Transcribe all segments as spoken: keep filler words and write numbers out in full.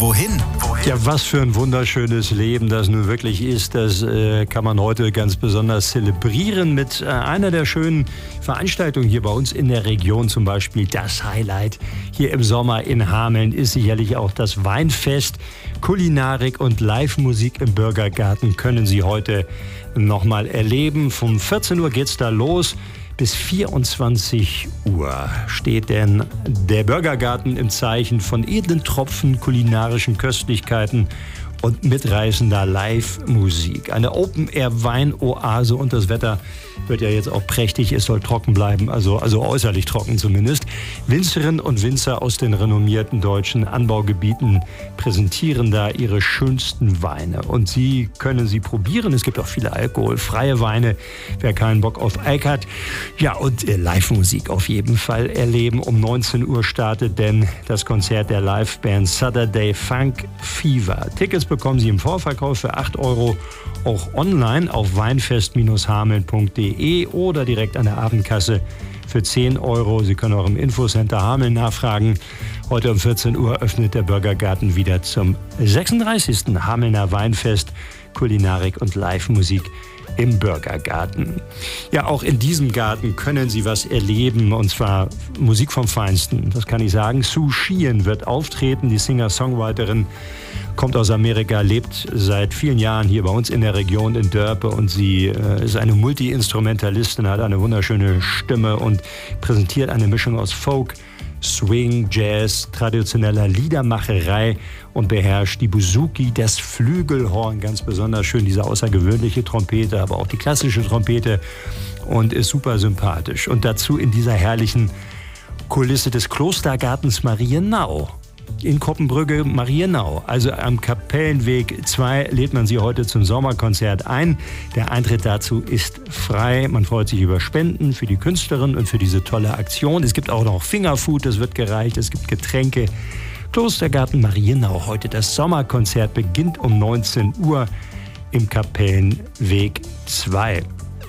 wohin? Ja, was für ein wunderschönes Leben das nun wirklich ist. Das äh, kann man heute ganz besonders zelebrieren mit äh, einer der schönen Veranstaltungen hier bei uns in der Region. Zum Beispiel das Highlight hier im Sommer in Hameln ist sicherlich auch das Weinfest. Kulinarik und Live-Musik im Bürgergarten können Sie heute nochmal erleben. Vom vierzehn Uhr geht's da los. Bis vierundzwanzig Uhr steht denn der Bürgergarten im Zeichen von edlen Tropfen, kulinarischen Köstlichkeiten und mitreißender Live-Musik. Eine Open-Air-Wein-Oase und das Wetter wird ja jetzt auch prächtig. Es soll trocken bleiben, also, also äußerlich trocken zumindest. Winzerinnen und Winzer aus den renommierten deutschen Anbaugebieten präsentieren da ihre schönsten Weine. Und Sie können sie probieren. Es gibt auch viele alkoholfreie Weine, wer keinen Bock auf Alk hat. Ja, und äh, Live-Musik auf jeden Fall erleben. Um neunzehn Uhr startet denn das Konzert der Liveband Saturday Funk Fever. Tickets bekommen Sie im Vorverkauf für acht Euro, auch online auf weinfest Bindestrich hameln Punkt de oder direkt an der Abendkasse für zehn Euro. Sie können auch im Infocenter Hameln nachfragen. Heute um vierzehn Uhr öffnet der Bürgergarten wieder zum sechsunddreißigsten Hamelner Weinfest, Kulinarik und Live-Musik im Bürgergarten. Ja, auch in diesem Garten können Sie was erleben, und zwar Musik vom Feinsten. Das kann ich sagen. Sue Sheehan wird auftreten, die Singer-Songwriterin kommt aus Amerika, lebt seit vielen Jahren hier bei uns in der Region in Dörpe und sie äh, ist eine Multi-Instrumentalistin, hat eine wunderschöne Stimme und präsentiert eine Mischung aus Folk, Swing, Jazz, traditioneller Liedermacherei und beherrscht die Bouzouki, das Flügelhorn, ganz besonders schön, diese außergewöhnliche Trompete, aber auch die klassische Trompete und ist super sympathisch. Und dazu in dieser herrlichen Kulisse des Klostergartens Marienau. In Koppenbrügge, Marienau, also am Kapellenweg zwei, lädt man Sie heute zum Sommerkonzert ein. Der Eintritt dazu ist frei. Man freut sich über Spenden für die Künstlerin und für diese tolle Aktion. Es gibt auch noch Fingerfood, das wird gereicht. Es gibt Getränke. Klostergarten Marienau, heute das Sommerkonzert beginnt um neunzehn Uhr im Kapellenweg zwei.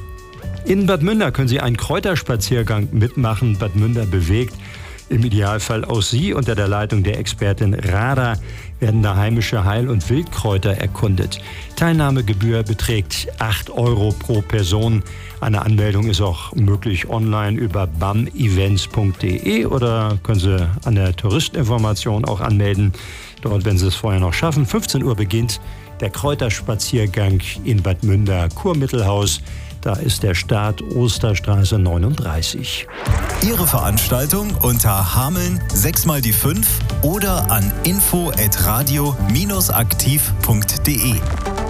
In Bad Münder können Sie einen Kräuterspaziergang mitmachen. Bad Münder bewegt. Im Idealfall auch Sie unter der Leitung der Expertin Rada werden da heimische Heil- und Wildkräuter erkundet. Teilnahmegebühr beträgt acht Euro pro Person. Eine Anmeldung ist auch möglich online über bam events Punkt de oder können Sie an der Touristeninformation auch anmelden. Dort, wenn Sie es vorher noch schaffen. fünfzehn Uhr beginnt der Kräuterspaziergang in Bad Münder, Kurmittelhaus. Da ist der Start Osterstraße neununddreißig. Ihre Veranstaltung unter Hameln sechs mal die fünf oder an info at radio aktiv Punkt de.